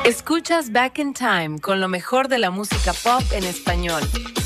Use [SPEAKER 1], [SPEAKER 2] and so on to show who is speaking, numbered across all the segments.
[SPEAKER 1] Escuchas Back in Time con lo mejor de la música pop en español.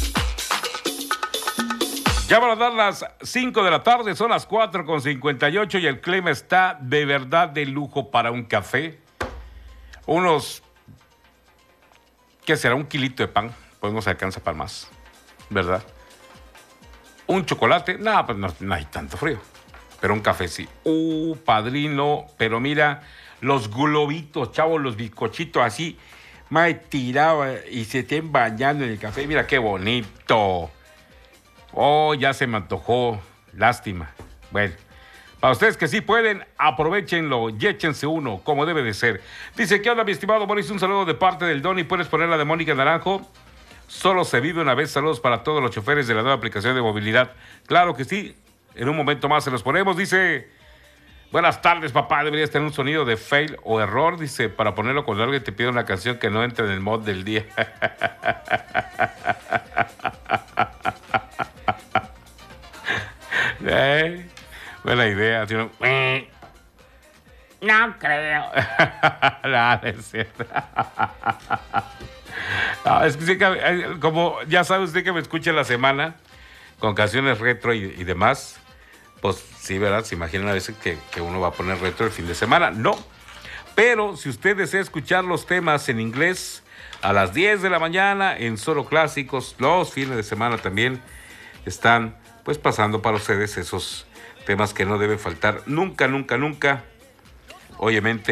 [SPEAKER 2] Ya van a dar las 5 de la tarde, son las 4:58 y el clima está de verdad de lujo para un café. Unos, ¿qué será? Un kilito de pan, pues no se alcanza para más, ¿verdad? Un chocolate, no, pues no hay tanto frío, pero un café sí. Padrino, pero mira, los globitos, chavos, los bizcochitos así, más tirado y se estén bañando en el café, mira qué bonito. Oh, ya se me antojó. Lástima. Bueno, para ustedes que sí pueden, aprovechenlo y échense uno, como debe de ser. Dice, ¿qué onda, mi estimado Boris? Un saludo de parte del Don y puedes poner la de Mónica Naranjo. Solo se vive una vez. Saludos para todos los choferes de la nueva aplicación de movilidad. Claro que sí. En un momento más se los ponemos. Dice, buenas tardes, papá. Deberías tener un sonido de fail o error. Dice, para ponerlo cuando alguien te pide una canción que no entre en el mod del día. Buena idea. No creo. No, es cierto. No, es que sí, como ya sabe usted que me escucha en la semana con canciones retro y demás, pues sí, ¿verdad? Se imaginan a veces que uno va a poner retro el fin de semana. No. Pero si usted desea escuchar los temas en inglés a las 10 de la mañana en Solo Clásicos, los fines de semana también están pues pasando para ustedes esos temas que no deben faltar nunca, nunca, nunca. Obviamente